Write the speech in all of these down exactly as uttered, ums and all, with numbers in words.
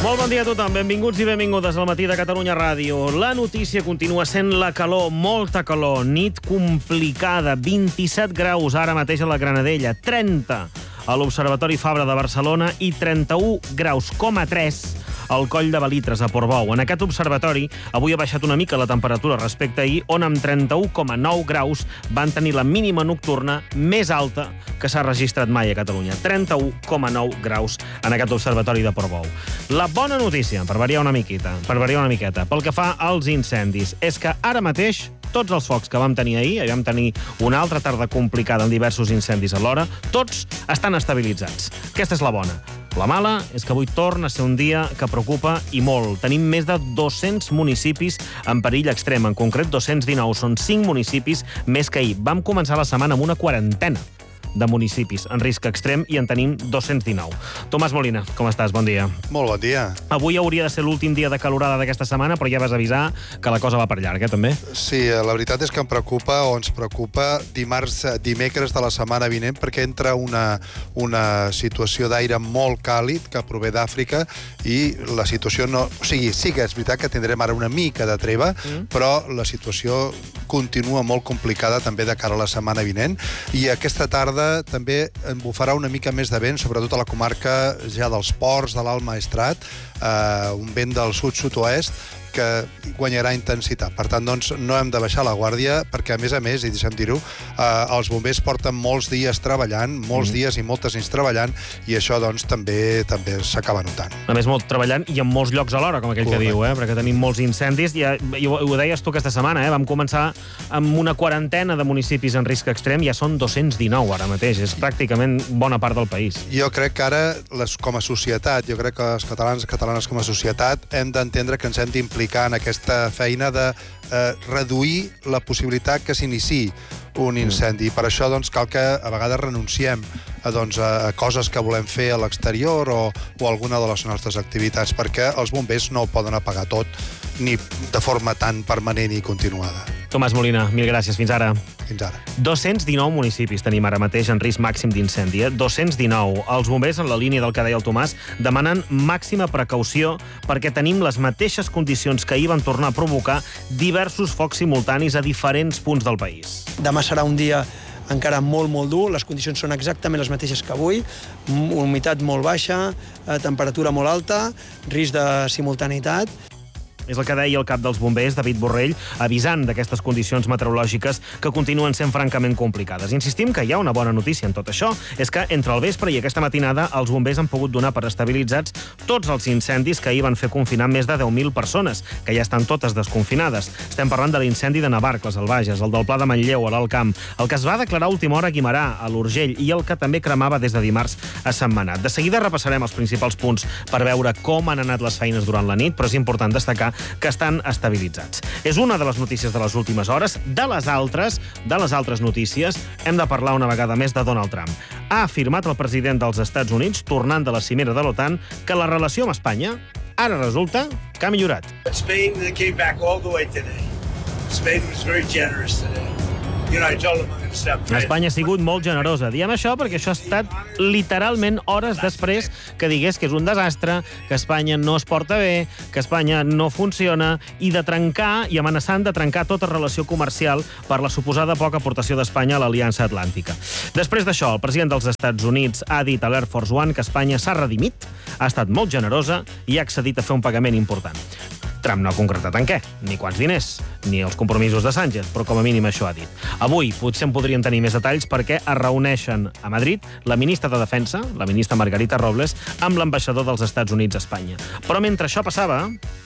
Molt bon dia a tothom, benvinguts i benvingudes al Matí de Catalunya Ràdio. La notícia continua sent la calor, molta calor, nit complicada, vint-i-set graus ara mateix a la Granadella, trenta a l'Observatori Fabra de Barcelona i trenta-u graus coma tres al Coll de Belitres, a Portbou. En aquest observatori avui ha baixat una mica la temperatura respecte a ahir, on amb trenta-u coma nou graus van tenir la mínima nocturna més alta que s'ha registrat mai a Catalunya. trenta-u coma nou graus en aquest observatori de Portbou. La bona notícia, per variar una miqueta, per variar una miqueta, pel que fa als incendis, és que ara mateix tots els focs que vam tenir ahir, i vam tenir una altra tarda complicada amb diversos incendis alhora, tots estan estabilitzats. Aquesta és la bona. La mala és que avui torna a ser un dia que preocupa i molt. Tenim més de dos-cents municipis en perill extrem, en concret dos-cents dinou. Són cinc municipis més que ahir. Vam començar la setmana amb una quarantena de municipis en risc extrem i en tenim dos-cents dinou. Tomàs Molina, com estàs? Bon dia. Molt bon dia. Avui hauria de ser l'últim dia de calorada d'aquesta setmana, però ja vas avisar que la cosa va per llarg, eh, també? Sí, la veritat és que em preocupa, o ens preocupa, dimarts, dimecres de la setmana vinent, perquè entra una, una situació d'aire molt càlid que prové d'Àfrica i la situació no... O sigui, sí que és veritat que tindrem ara una mica de treva, mm. però la situació continua molt complicada també de cara a la setmana vinent, i aquesta tarda també en bufarà una mica més de vent, sobretot a la comarca ja dels ports, de l'Alt Maestrat, eh, un vent del sud-sud-oest que guanyarà intensitat. Per tant, doncs, no hem de baixar la guàrdia, perquè, a més a més, i deixa'm dir-ho, eh, els bombers porten molts dies treballant, molts mm. dies i moltes nits treballant, i això, doncs, també també s'acaba notant. A més, molt treballant i en molts llocs alhora, com aquell Correcte. Que diu, eh? Perquè tenim molts incendis, i, i ho, ho deies tu aquesta setmana, eh? Vam començar amb una quarantena de municipis en risc extrem, ja són dos-cents dinou ara mateix, és pràcticament bona part del país. Jo crec que ara, les, com a societat, jo crec que els catalans i catalanes com a societat hem d'entendre que ens hem d'implicar en aquesta feina de eh, reduir la possibilitat que s'iniciï un incendi. Per això doncs, cal que a vegades renunciem a, doncs, a coses que volem fer a l'exterior o, o alguna de les nostres activitats, perquè els bombers no ho poden apagar tot, ni de forma tan permanent i continuada. Tomàs Molina, mil gràcies. Fins ara. Fins ara. dos-cents dinou municipis tenim ara mateix en risc màxim d'incendi. Eh? dos-cents dinou. Els bombers, en la línia del que deia el Tomàs, demanen màxima precaució perquè tenim les mateixes condicions que ahir van tornar a provocar diversos focs simultanis a diferents punts del país. Demà serà un dia encara molt, molt dur. Les condicions són exactament les mateixes que avui. Humitat molt baixa, temperatura molt alta, risc de simultaneïtat. És el que deia el cap dels bombers, David Borrell, avisant d'aquestes condicions meteorològiques que continuen sent francament complicades. Insistim que hi ha una bona notícia en tot això, és que entre el vespre i aquesta matinada els bombers han pogut donar per estabilitzats tots els incendis que ahir van fer confinar més de deu mil persones, que ja estan totes desconfinades. Estem parlant de l'incendi de Navarcles, al Bages, el del Pla de Manlleu, a l'Alt Camp, el que es va declarar a última hora a Guimerà, a l'Urgell, i el que també cremava des de dimarts a Sentmenat. De seguida repassarem els principals punts per veure com han anat les feines durant la nit, però és important destacar que estan estabilitzats. És una de les notícies de les últimes hores. De les altres, de les altres notícies, hem de parlar una vegada més de Donald Trump. Ha afirmat el president dels Estats Units, tornant de la cimera de l'OTAN, que la relació amb Espanya ara resulta que ha millorat. Spain came back all the way today. Spain was very generous today. You know, I told them I'm going to step right. Espanya ha sigut molt generosa. Diem això perquè això ha estat literalment hores després que digués que és un desastre, que Espanya no es porta bé, que Espanya no funciona, i de trencar, i amenaçant de trencar tota relació comercial per la suposada poca aportació d'Espanya a l'Aliança Atlàntica. Després d'això, el president dels Estats Units ha dit a l'Air Force One que Espanya s'ha redimit, ha estat molt generosa i ha accedit a fer un pagament important. Trump no ha concretat en què, ni quants diners, ni els compromisos de Sánchez, però com a mínim això ha dit. Avui potser en podrien tenir més detalls perquè es reuneixen a Madrid la ministra de Defensa, la ministra Margarita Robles, amb l'ambaixador dels Estats Units a Espanya. Però mentre això passava...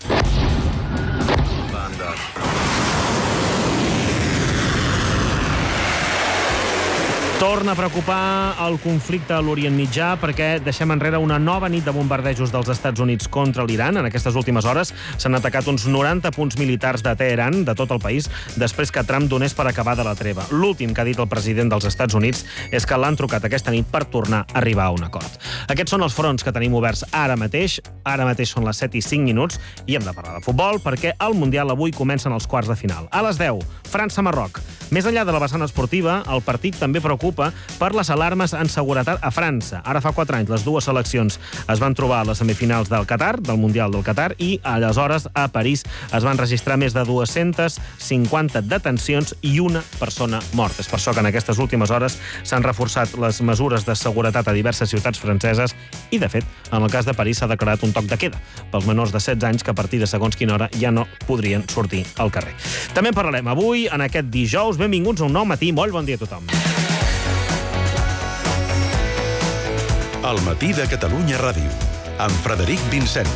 Torna a preocupar el conflicte a l'Orient Mitjà perquè deixem enrere una nova nit de bombardejos dels Estats Units contra l'Iran. En aquestes últimes hores s'han atacat uns noranta punts militars de Teheran, de tot el país, després que Trump donés per acabada la treva. L'últim que ha dit el president dels Estats Units és que l'han trucat aquesta nit per tornar a arribar a un acord. Aquests són els fronts que tenim oberts ara mateix. Ara mateix són les set i cinc minuts i hem de parlar de futbol perquè al Mundial avui comencen els quarts de final. A les deu, França-Marroc. Més enllà de la vessant esportiva, el partit també preocupa preocupa per les alarmes en seguretat a França. Ara fa quatre anys les dues seleccions es van trobar a les semifinals del Qatar, del Mundial del Qatar, i aleshores a París es van registrar més de dues-centes cinquanta detencions i una persona morta. És per això que en aquestes últimes hores s'han reforçat les mesures de seguretat a diverses ciutats franceses i, de fet, en el cas de París s'ha declarat un toc de queda pels menors de setze anys que a partir de segons quina hora ja no podrien sortir al carrer. També en parlarem avui, en aquest dijous. Benvinguts a un nou matí. Molt bon dia a tothom. El matí de Catalunya Ràdio, amb Frederic Vincent.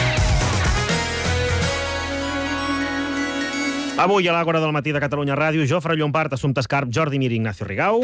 Avui a l'Àgora del matí de Catalunya Ràdio, Jofre Llompart, Assumpta Escarp, Jordi Mir i Ignacio Rigau.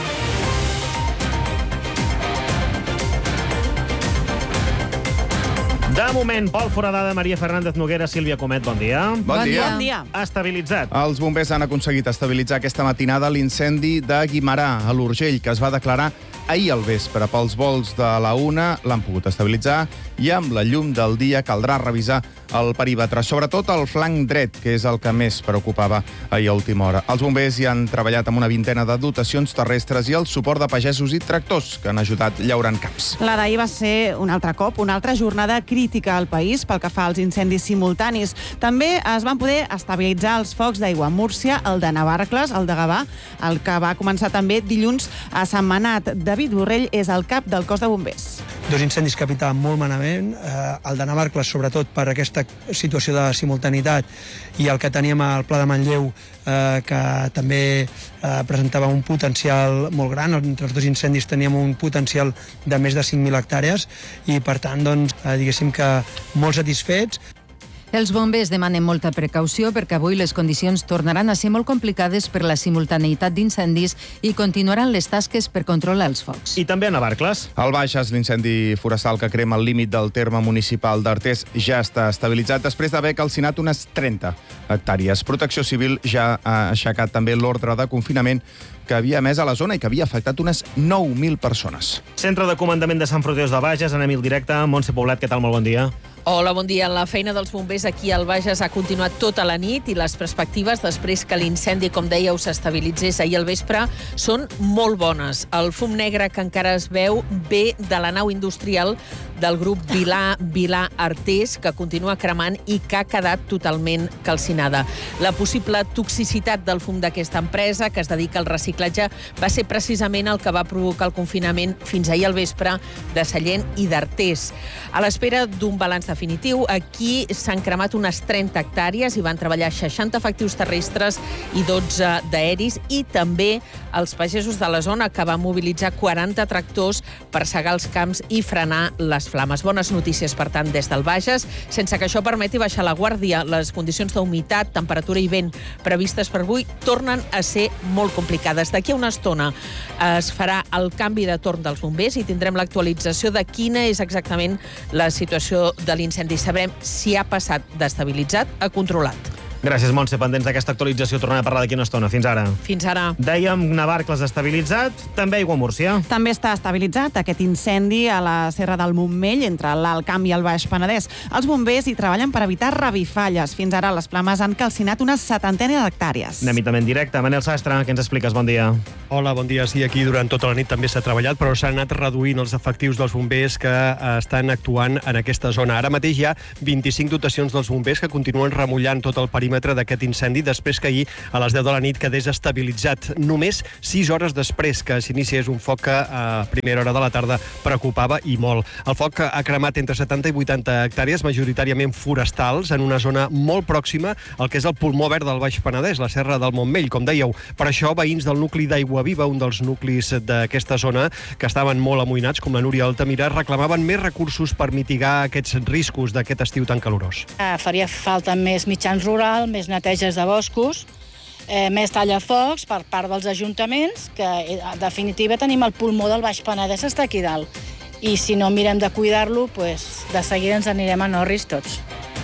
De moment, Pol Foradada, Maria Fernández Noguera, Sílvia Comet, bon dia. Bon dia. Bon dia. Estabilitzat. Els bombers han aconseguit estabilitzar aquesta matinada l'incendi de Guimerà, a l'Urgell, que es va declarar ahir al vespre. Pels vols de la una l'han pogut estabilitzar i amb la llum del dia caldrà revisar el perímetre, sobretot el flanc dret, que és el que més preocupava ahir a última hora. Els bombers hi han treballat amb una vintena de dotacions terrestres i el suport de pagesos i tractors que han ajudat llaurant camps. La d'ahir va ser un altre cop, una altra jornada crítica al país pel que fa als incendis simultanis. També es van poder estabilitzar els focs d'aigua a Múrcia, el de Navarcles, el de Gavà, el que va començar també dilluns a Sentmenat. David Borrell és el cap del cos de bombers. Dos incendis que evitaven molt malament, eh, el de Navarcles sobretot per aquesta situació de simultanitat i el que teníem al Pla de Manlleu eh, que també eh, presentava un potencial molt gran. Entre els dos incendis teníem un potencial de més de cinc mil hectàrees i per tant doncs, eh, diguéssim que molt satisfets. Els bombers demanen molta precaució perquè avui les condicions tornaran a ser molt complicades per la simultaneïtat d'incendis i continuaran les tasques per controlar els focs. I també a Navarcles. Al Bages, l'incendi forestal que crema el límit del terme municipal d'Artés ja està estabilitzat després d'haver calcinat unes trenta hectàrees. Protecció Civil ja ha aixecat també l'ordre de confinament que havia emès a la zona i que havia afectat unes nou mil persones. Centre de Comandament de Sant Fruitós de Bages, anem al directe. Montse Poblet, què tal? Molt bon dia. Hola, bon dia. La feina dels bombers aquí al Bages ha continuat tota la nit i les perspectives després que l'incendi, com dèieu, s'estabilitzés ahir al vespre són molt bones. El fum negre que encara es veu ve de la nau industrial del grup Vilà Vilà Artés, que continua cremant i que ha quedat totalment calcinada. La possible toxicitat del fum d'aquesta empresa, que es dedica al reciclatge, va ser precisament el que va provocar el confinament fins ahir al vespre de Sallent i d'Artés. A l'espera d'un balanç definitiu, aquí s'han cremat unes trenta hectàrees i van treballar seixanta efectius terrestres i dotze d'aeris, i també els pagesos de la zona, que van mobilitzar quaranta tractors per segar els camps i frenar les flames. Bones notícies, per tant, des del Bages, sense que això permeti baixar la guàrdia. Les condicions d'humitat, temperatura i vent previstes per avui tornen a ser molt complicades. D'aquí a una estona es farà el canvi de torn dels bombers i tindrem l'actualització de quina és exactament la situació de l'incendi. Sabrem si ha passat d'estabilitzat a controlat. Gràcies, Montse. Pendents d'aquesta actualització. Tornem a parlar d'aquí una estona. Fins ara. Fins ara. Dèiem Navarcles estabilitzat, també aigua a Múrcia. També està estabilitzat aquest incendi a la Serra del Montmell, entre l'Alt Camp i el Baix Penedès. Els bombers hi treballen per evitar revifalles. Fins ara les flames han calcinat una setantena d'hectàrees. Anem-hi també en directe. Manel Sastre, què ens expliques? Bon dia. Hola, bon dia. Sí, aquí durant tota la nit també s'ha treballat, però s'han anat reduint els efectius dels bombers que eh, estan actuant en aquesta zona. Ara mateix hi ha vint-i-cinc dotacions dels bombers que continuen remullant tot el perímetre d'aquest incendi després que ahir a les deu de la nit quedés estabilitzat. Només sis hores després que s'iniciés un foc que a primera hora de la tarda preocupava i molt. El foc ha cremat entre setanta i vuitanta hectàrees, majoritàriament forestals, en una zona molt pròxima al que és el pulmó verd del Baix Penedès, la Serra del Montmell, com dèieu. Per això, veïns del nucli d'Aigua Viva, un dels nuclis d'aquesta zona, que estaven molt amoïnats, com la Núria Altamira, reclamaven més recursos per mitigar aquests riscos d'aquest estiu tan calorós. Eh, faria falta més mitjans rurals, més neteges de boscos, eh, més tallafocs per part dels ajuntaments, que en definitiva tenim el pulmó del Baix Penedès, està aquí dalt. I si no mirem de cuidar-lo, pues, de seguida ens anirem a Norris tots.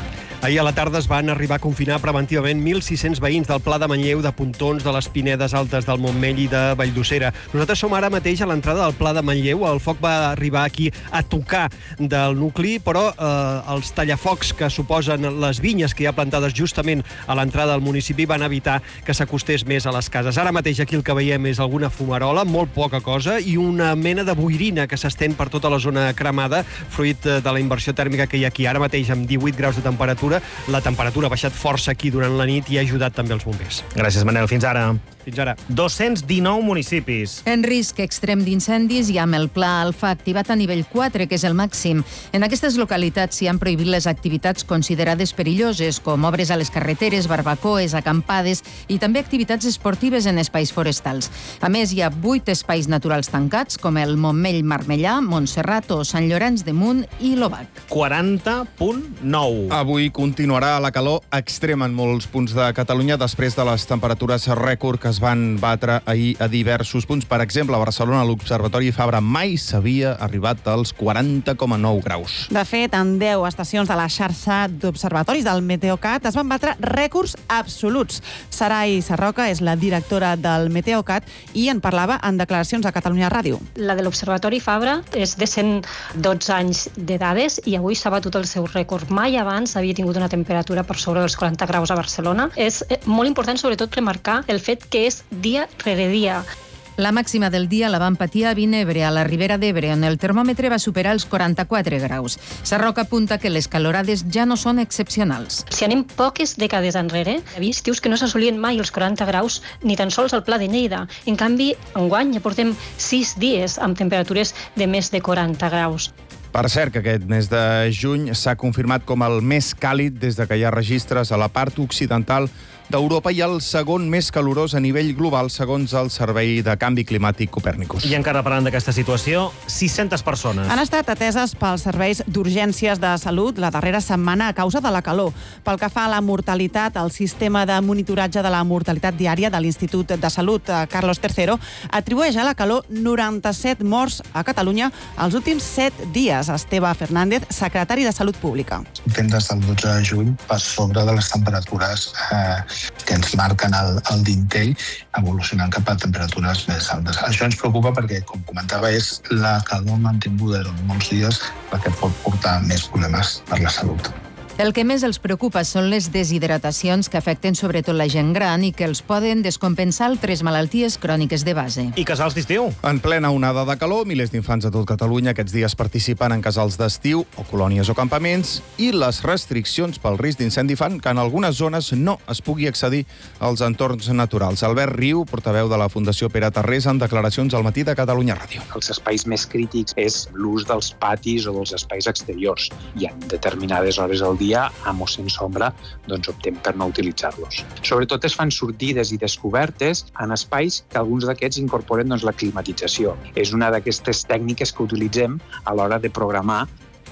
Ahir a la tarda es van arribar a confinar preventivament mil sis-cents veïns del Pla de Manlleu, de Pontons, de les Pinedes Altes del Montmell i de Valldosera. Nosaltres som ara mateix a l'entrada del Pla de Manlleu. El foc va arribar aquí a tocar del nucli, però eh, els tallafocs que suposen les vinyes que hi ha plantades justament a l'entrada del municipi van evitar que s'acostés més a les cases. Ara mateix aquí el que veiem és alguna fumarola, molt poca cosa, i una mena de boirina que s'estén per tota la zona cremada, fruit de la inversió tèrmica que hi ha aquí. Ara mateix, amb divuit graus de temperatura, la temperatura ha baixat força aquí durant la nit i ha ajudat també els bombers. Gràcies, Manel. Fins ara. Fins ara. dos-cents dinou municipis. En risc extrem d'incendis i amb el pla Alfa activat a nivell quatre, que és el màxim. En aquestes localitats s'hi han prohibit les activitats considerades perilloses, com obres a les carreteres, barbacoes, acampades i també activitats esportives en espais forestals. A més, hi ha vuit espais naturals tancats, com el Montmell Marmellà, Montserrat o Sant Llorenç de Munt i l'Obac. quaranta coma nou. Avui continuarà la calor extrema en molts punts de Catalunya després de les temperatures rècord que es van batre ahir a diversos punts. Per exemple, a Barcelona, l'Observatori Fabra mai s'havia arribat als quaranta coma nou graus. De fet, en deu estacions de la xarxa d'observatoris del Meteocat es van batre rècords absoluts. Sarai Sarroca és la directora del Meteocat i en parlava en declaracions a Catalunya Ràdio. La de l'Observatori Fabra és de cent dotze anys de dades i avui s'ha batut el seu rècord. Mai abans havia tingut una temperatura per sobre dels quaranta graus a Barcelona. És molt important, sobretot, remarcar el fet que és dia rere dia. La màxima del dia la van patir a Vinebre, a la Ribera d'Ebre, on el termòmetre va superar els quaranta-quatre graus. Sarroca apunta que les calorades ja no són excepcionals. Si anem poques dècades enrere, hi havia estius que no s'assolien mai els quaranta graus, ni tan sols al Pla de Lleida. En canvi, enguany ja portem sis dies amb temperatures de més de quaranta graus. Per cert, que aquest mes de juny s'ha confirmat com el més càlid des de que hi ha registres a la part occidental d'Europa i el segon més calorós a nivell global, segons el Servei de Canvi Climàtic Copernicus. I encara parlant d'aquesta situació, sis-centes persones han estat ateses pels serveis d'urgències de salut la darrera setmana a causa de la calor. Pel que fa a la mortalitat, el sistema de monitoratge de la mortalitat diària de l'Institut de Salut Carlos tercero atribueix a la calor noranta-set morts a Catalunya els últims set dies. Esteve Fernández, secretari de Salut Pública. Estem des del dotze de juny per sobre de les temperatures eh, que ens marquen el, el dintell, evolucionant cap a temperatures més altes. Això ens preocupa perquè, com comentava, és la calor mantinguda durant molts dies, perquè pot portar més problemes per la salut. El que més els preocupa són les deshidratacions que afecten sobretot la gent gran i que els poden descompensar altres malalties cròniques de base. I casals d'estiu. En plena onada de calor, milers d'infants de tot Catalunya aquests dies participen en casals d'estiu o colònies o campaments i les restriccions pel risc d'incendi fan que en algunes zones no es pugui accedir als entorns naturals. Albert Riu, portaveu de la Fundació Pere Tarrés, en declaracions al Matí de Catalunya Ràdio. Els espais més crítics és l'ús dels patis o dels espais exteriors i en determinades hores del dia amb o sense ombra, doncs optem per no utilitzar-los. Sobretot es fan sortides i descobertes en espais que alguns d'aquests incorporen doncs, la climatització. És una d'aquestes tècniques que utilitzem a l'hora de programar.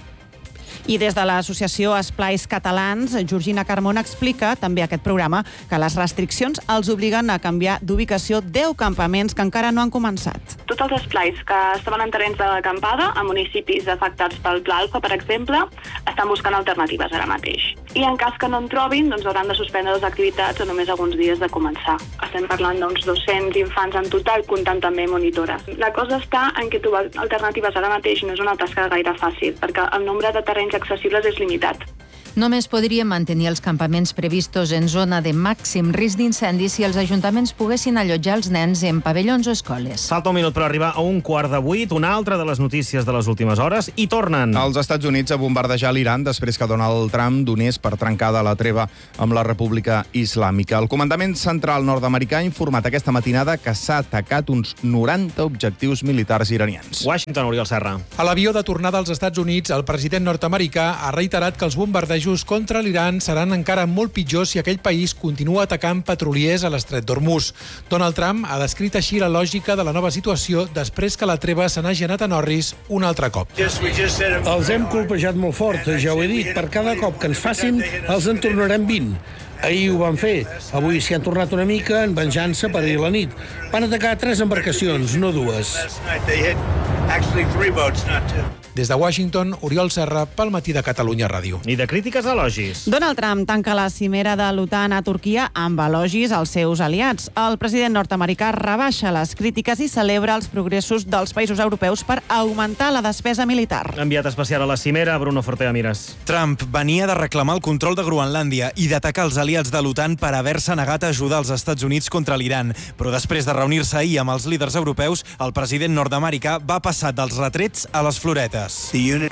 I des de l'associació Esplais Catalans, Georgina Carmona explica també a aquest programa que les restriccions els obliguen a canviar d'ubicació deu campaments que encara no han començat. Tots els esplais que estaven en terrenys d'acampada, a municipis afectats pel Pla Alfa, per exemple, estan buscant alternatives ara mateix. I en cas que no en trobin, doncs hauran de suspendre les activitats a només alguns dies de començar. Estem parlant d'uns dos-cents infants en total, comptant també monitores. La cosa està en que trobar alternatives ara mateix no és una tasca gaire fàcil, perquè el nombre de terrenys accessibles és limitat. Només podríem mantenir els campaments previstos en zona de màxim risc d'incendi si els ajuntaments poguessin allotjar els nens en pavellons o escoles. Falta un minut per arribar a un quart de vuit, una altra de les notícies de les últimes hores, i tornen. Els Estats Units a bombardejar l'Iran després que Donald Trump donés per trencada la treva amb la República Islàmica. El comandament central nord-americà ha informat aquesta matinada que s'ha atacat uns noranta objectius militars iranians. Washington, Oriol Serra. A l'avió de tornada als Estats Units, el president nord-americà ha reiterat que els bombardejos contra l'Iran seran encara molt pitjors si aquell país continua atacant petroliers a l'estret d'Hormuz. Donald Trump ha descrit així la lògica de la nova situació després que la treva se n'hagi anat a Norris un altre cop. Els hem colpejat molt fort, ja ho he dit. Per cada cop que ens facin, els en tornarem vint. Ahir ho van fer. Avui s'hi han tornat una mica en venjança per ahir la nit. Van atacar tres embarcacions, no dues. Des de Washington, Oriol Serra, pel Matí de Catalunya Ràdio. I de crítiques a elogis. Donald Trump tanca la cimera de l'OTAN a Turquia amb elogis als seus aliats. El president nord-americà rebaixa les crítiques i celebra els progressos dels països europeus per augmentar la despesa militar. Enviat especial a la cimera, Bruno Fortea Mires. Trump venia de reclamar el control de Groenlàndia i d'atacar els aliats de l'OTAN per haver-se negat a ajudar els Estats Units contra l'Iran. Però després de reunir-se ahir amb els líders europeus, el president nord-americà va passar dels retrets a les floretes.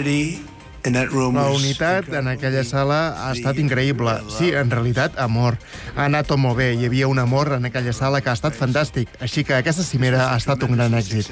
La unitat en aquella sala ha estat increïble. Sí, en realitat, amor. Ha anat tot molt bé. Hi havia un amor en aquella sala que ha estat fantàstic. Així que aquesta cimera ha estat un gran èxit.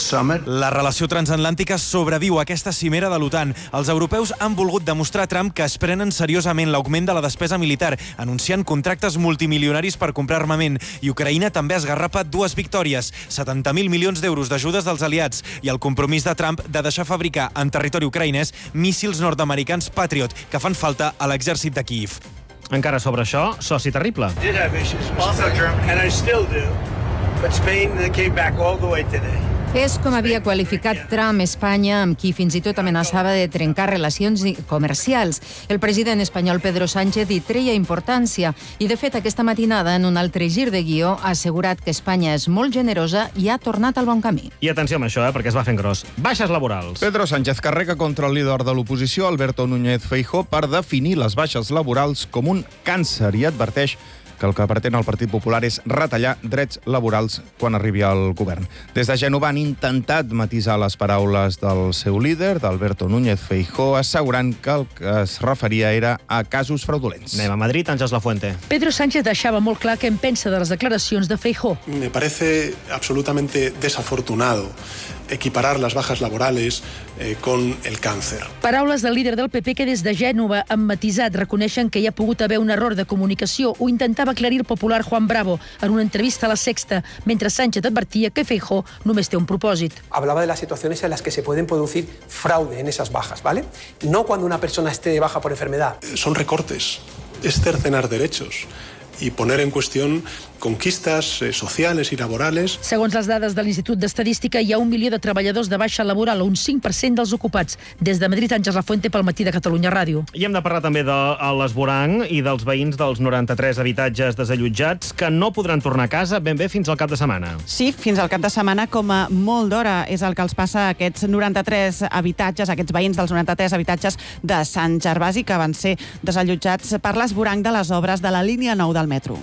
La relació transatlàntica sobreviu a aquesta cimera de l'OTAN. Els europeus han volgut demostrar a Trump que es prenen seriosament l'augment de la despesa militar, anunciant contractes multimilionaris per comprar armament. I Ucraïna també esgarrapa dues victòries, setanta mil milions d'euros d'ajudes dels aliats i el compromís de Trump de deixar fabricar en territori ucraïnès míssils nord-americans Patriot, que fan falta a l'exèrcit de Kíiv. Encara sobre això, soci terrible. Did have issues, and I still do. But Spain came back all the way today. És com havia qualificat Trump Espanya, amb qui fins i tot amenaçava de trencar relacions comercials. El president espanyol Pedro Sánchez hi treia importància i, de fet, aquesta matinada, en un altre gir de guió, ha assegurat que Espanya és molt generosa i ha tornat al bon camí. I atenció amb això, eh, perquè es va fent gros. Baixes laborals. Pedro Sánchez carrega contra el líder de l'oposició, Alberto Núñez Feijóo, per definir les baixes laborals com un càncer i adverteix que el que pretén el Partit Popular és retallar drets laborals quan arribi al govern. Des de Gènova han intentat matisar les paraules del seu líder, d'Alberto Núñez Feijóo, assegurant que el que es referia era a casos fraudulents. Anem a Madrid, Àngels Lafuente. Pedro Sánchez deixava molt clar què en pensa de les declaracions de Feijóo. Me parece absolutamente desafortunado equiparar las bajas laborales eh, con el càncer. Paraules del líder del P P que des de Gènova han matisat, reconeixen que hi ha pogut haver un error de comunicació. Ho intentava aclarir el popular Juan Bravo en una entrevista a La Sexta, mentre Sánchez advertia que Feijóo només té un propòsit. Hablaba de las situaciones en las que se pueden producir fraude en esas bajas, ¿vale? No cuando una persona esté de baja por enfermedad. Son recortes, es cercenar derechos y poner en cuestión conquistas eh, sociales i laborales. Segons les dades de l'Institut d'Estadística, hi ha un milió de treballadors de baixa laboral, un cinc per cent dels ocupats. Des de Madrid, Àngels Lafuente, pel Matí de Catalunya Ràdio. I hem de parlar també de l'Esvoranc i dels veïns dels noranta-tres habitatges desallotjats que no podran tornar a casa ben bé fins al cap de setmana. Sí, fins al cap de setmana, com a molt d'hora és el que els passa a aquests noranta-tres habitatges, aquests veïns dels noranta-tres habitatges de Sant Gervasi que van ser desallotjats per l'Esvoranc de les obres de la línia nou del metro.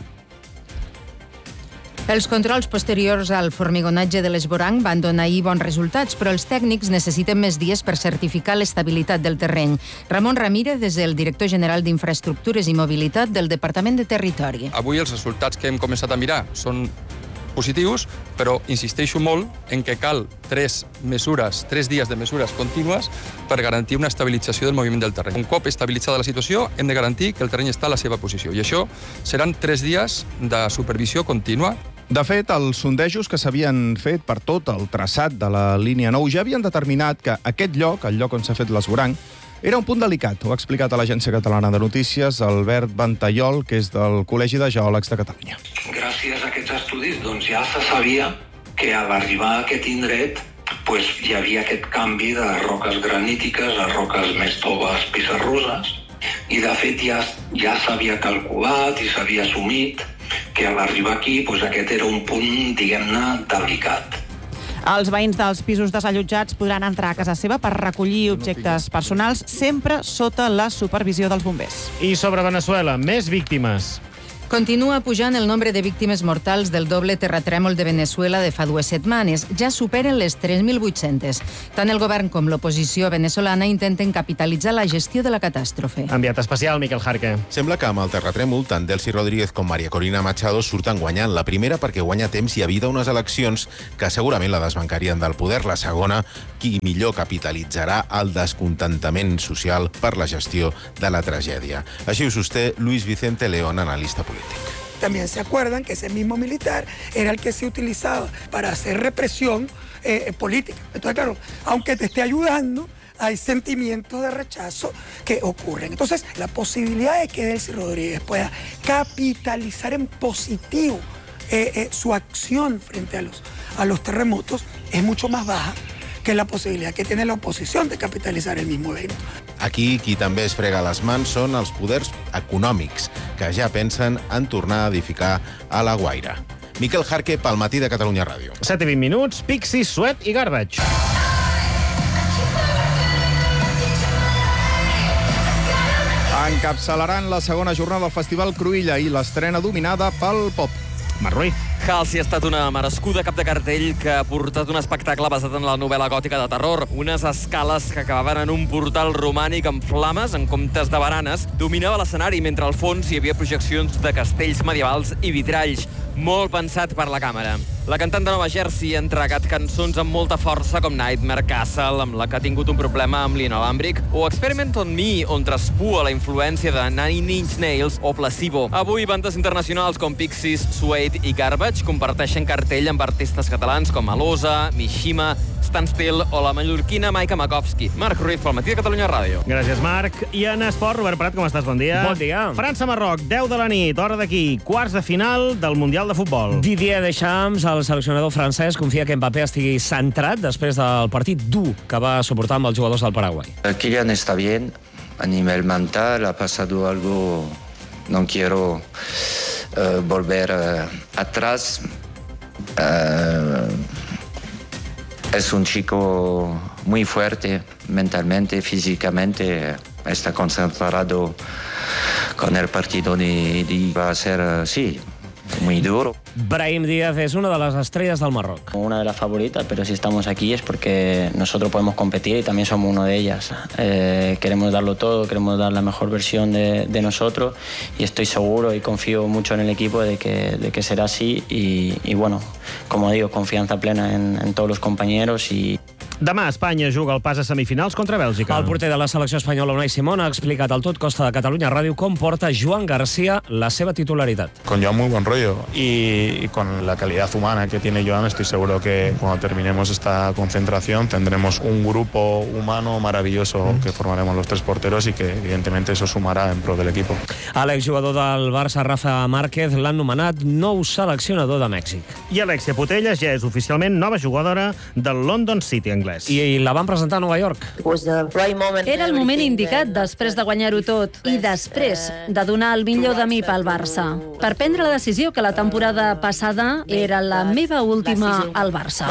Els controls posteriors al formigonatge de l'Esvoranc van donar ahir bons resultats, però els tècnics necessiten més dies per certificar l'estabilitat del terreny. Ramon Ramírez és el director general d'Infraestructures i Mobilitat del Departament de Territori. Avui els resultats que hem començat a mirar són positius, però insisteixo molt en que cal tres mesures, tres dies de mesures contínues per garantir una estabilització del moviment del terreny. Un cop estabilitzada la situació, hem de garantir que el terreny està a la seva posició. I això seran tres dies de supervisió contínua. De fet, els sondejos que s'havien fet per tot el traçat de la línia nou ja havien determinat que aquest lloc, el lloc on s'ha fet l'Esvoranc, era un punt delicat. Ho ha explicat a l'Agència Catalana de Notícies Albert Ventallol, que és del Col·legi de Geòlegs de Catalunya. Gràcies a aquests estudis doncs, ja se sabia que a l'arribar a aquest indret pues, hi havia aquest canvi de roques granítiques a roques més toves pissarroses i de fet ja, ja s'havia calculat i s'havia assumit que a l'arribar aquí pues, aquest era un punt, diguem-ne, delicat. Els veïns dels pisos desallotjats podran entrar a casa seva per recollir objectes personals, sempre sota la supervisió dels bombers. I sobre Veneçuela, més víctimes. Continua pujant el nombre de víctimes mortals del doble terratrèmol de Veneçuela de fa dues setmanes. Ja superen les tres mil vuit-centes. Tant el govern com l'oposició venezolana intenten capitalitzar la gestió de la catàstrofe. Enviat especial, Miquel Jarque. Sembla que amb el terratrèmol tant Delcy Rodríguez com María Corina Machado surten guanyant. La primera perquè guanya temps i evita unes eleccions que segurament la desbancarien del poder. La segona, qui millor capitalitzarà el descontentament social per la gestió de la tragèdia. Així ho sosté Luis Vicente León, analista polític. También se acuerdan que ese mismo militar era el que se utilizaba para hacer represión eh, política. Entonces, claro, aunque te esté ayudando, hay sentimientos de rechazo que ocurren. Entonces, la posibilidad de que Delcy Rodríguez pueda capitalizar en positivo eh, eh, su acción frente a los, a los terremotos es mucho más baja que es la posibilidad que tiene la oposición de capitalizar el mismo evento. Aquí qui també es frega les mans són els poders econòmics, que ja pensen en tornar a edificar a la Guaira. Miquel Jarque, pel Matí de Catalunya Ràdio. set i vint minuts, Pixies, Sweat i Garbage. Encapçalaran la segona jornada del Festival Cruïlla i l'estrena dominada pel pop. Marc Ruiz. Halsey ha estat una merescuda cap de cartell que ha portat un espectacle basat en la novel·la gòtica de terror. Unes escales que acabaven en un portal romànic amb flames en comptes de baranes dominava l'escenari, mentre al fons hi havia projeccions de castells medievals i vitralls. Molt pensat per la càmera. La cantant de Nova Jersey ha entregat cançons amb molta força com Nightmare Castle, amb la que ha tingut un problema amb l'inalàmbric, o Experiment on Me, on traspua la influència de Nine Inch Nails o Placebo. Avui, bandes internacionals com Pixies, Suede i Garbage comparteixen cartell amb artistes catalans com Alosa, Mishima, Standstill o la mallorquina Maika Makovsky. Marc Ruiz, pel Matí de Catalunya Ràdio. Gràcies, Marc. I en esport, Robert Prat, com estàs? Bon dia. Bon dia. França-Marroc, deu de la nit, hora d'aquí, quarts de final del Mundial de Futbol. Didier Deschamps, el seleccionador francès, confia que Mbappé estigui centrat després del partit dur que va suportar amb els jugadors del Paraguai. Kylian está bien, a nivel mental, ha pasado algo, no quiero uh, volver uh, atrás. Uh, es un chico muy fuerte mentalmente, físicamente, está concentrado con el partido de, de va a ser, uh, sí, muy duro. Brahim Díaz es una de las estrellas del Marroc. Una de las favoritas, pero si estamos aquí es porque nosotros podemos competir y también somos uno de ellas. Eh, queremos darlo todo, queremos dar la mejor versión de, de nosotros y estoy seguro y confío mucho en el equipo de que, de que será así y, y bueno, como digo, confianza plena en, en todos los compañeros y... Demà Espanya juga el pas a semifinals contra Bèlgica. El porter de la selecció espanyola, Unai Simón, ha explicat al Tot Costa de Catalunya Ràdio com porta Joan García la seva titularitat. Con Joan muy buen rollo y, y con la calidad humana que tiene Joan estoy seguro que cuando terminemos esta concentración tendremos un grupo humano maravilloso que formaremos los tres porteros y que evidentemente eso sumará en pro del equipo. A l'exjugador del Barça, Rafa Márquez, l'han nomenat nou seleccionador de Mèxic. I Alexia Putellas ja és oficialment nova jugadora del London City anglès. I la van presentar a Nova York. Era el moment indicat després de guanyar-ho tot i després de donar el millor de mi pel Barça. Per prendre la decisió que la temporada passada era la meva última al Barça.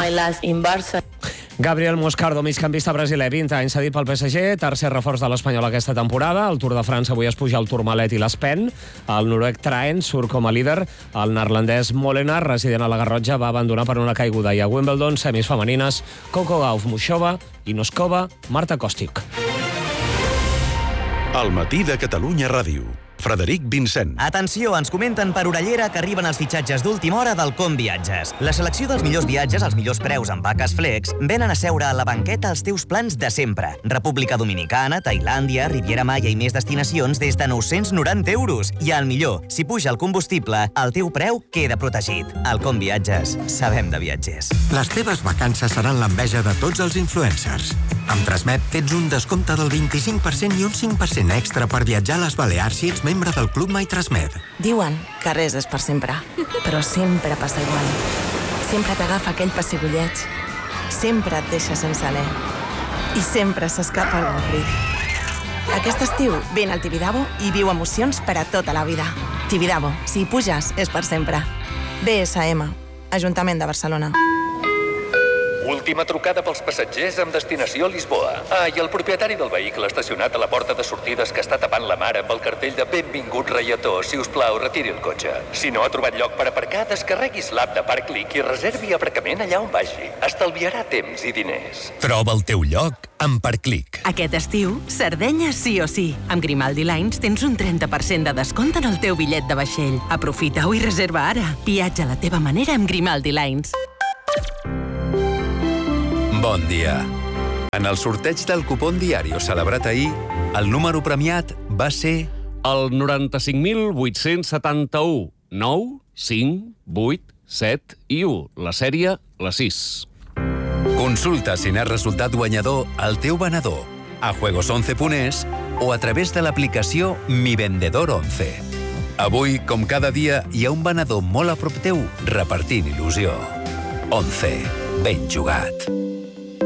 Gabriel Moscardo, migcampista brasiler, vint anys, cedit pel P S G, tercer reforç de l'Espanyol aquesta temporada. El Tour de França avui es puja el Tourmalet i l'Espen. El noruec Traen surt com a líder. El neerlandès Molenaar, resident a la Garrotxa, va abandonar per una caiguda. I a Wimbledon, semis femenines, Coco Gauff, Mushova i Noskova, Marta Kostic. El Matí de Catalunya Ràdio. Frederic Vincent. Atenció, ens comenten per orellera que arriben els fitxatges d'última hora del Com Viatges. La selecció dels millors viatges als millors preus amb vaques flex venen a seure a la banqueta els teus plans de sempre. República Dominicana, Tailàndia, Riviera Maya i més destinacions des de nou-cents noranta euros. I el millor, si puja el combustible, el teu preu queda protegit. Al Com Viatges, sabem de viatgers. Les teves vacances seran l'enveja de tots els influencers. Amb Transmet tens un descompte del vint-i-cinc per cent i un cinc per cent extra per viatjar a les Balears si ets membre del Club My Transmet. Diuen que res és per sempre, però sempre passa igual. Sempre t'agafa aquell pessigolleig, sempre et deixa sense alè i sempre s'escapa el Bonfric. Aquest estiu vine al Tibidabo i viu emocions per a tota la vida. Tibidabo, si hi puges, és per sempre. B S M, Ajuntament de Barcelona. Última trucada pels passatgers amb destinació a Lisboa. Ah, i el propietari del vehicle estacionat a la porta de sortides que està tapant la mar amb el cartell de Benvingut Reietó. Si us plau, retiri el cotxe. Si no ha trobat lloc per aparcar, descarreguis l'app de Parclick i reservi aparcament allà on vagi. Estalviarà temps i diners. Troba el teu lloc amb Parclick. Aquest estiu, Sardenya sí o sí. Amb Grimaldi Lines tens un trenta per cent de descompte en el teu bitllet de vaixell. Aprofita-ho i reserva ara. Viatja a la teva manera amb Grimaldi Lines. Bon dia. En el sorteig del cupón Diario celebrat ahir, el número premiat va ser... El noranta-cinc mil vuit-cents setanta-u, nou, cinc, vuit, set i u. La sèrie, la sis. Consulta si n'has resultat guanyador al teu venedor, a juegos once punt es o a través de l'aplicació Mi Vendedor once. Avui, com cada dia, hi ha un venedor molt a prop teu repartint il·lusió. once. Ben jugat.